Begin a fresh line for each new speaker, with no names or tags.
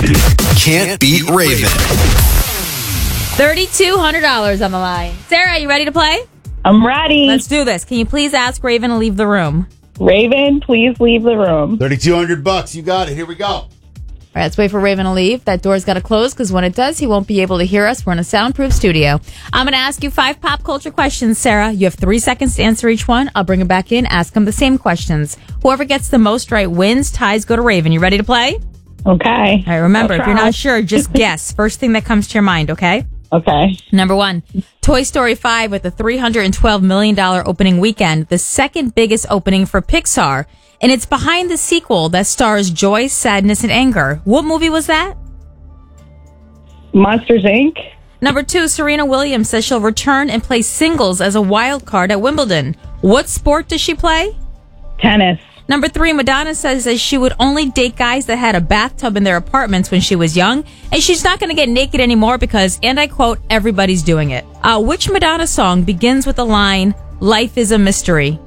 Can't beat Raven.
$3,200 on the line. Sarah, you ready to play?
I'm ready.
Let's do this. Can you please ask Raven to leave the room?
Raven, please leave the room.
$3,200. You got it. Here we go.
All right, let's wait for Raven to leave. That door's got to close because when it does, he won't be able to hear us. We're in a soundproof studio. I'm going to ask you 5 pop culture questions, Sarah. You have 3 seconds to answer each one. I'll bring him back in, ask him the same questions. Whoever gets the most right wins. Ties go to Raven. You ready to play?
Okay.
All right, remember, if you're not sure, just guess. First thing that comes to your mind, okay?
Okay.
Number 1, Toy Story 5 with a $312 million opening weekend, the second biggest opening for Pixar. And it's behind the sequel that stars joy, sadness, and anger. What movie was that?
Monsters, Inc.
Number 2, Serena Williams says she'll return and play singles as a wild card at Wimbledon. What sport does she play?
Tennis.
Number 3, Madonna says that she would only date guys that had a bathtub in their apartments when she was young, and she's not going to get naked anymore because, and I quote, everybody's doing it. Which Madonna song begins with the line, "Life is a mystery"?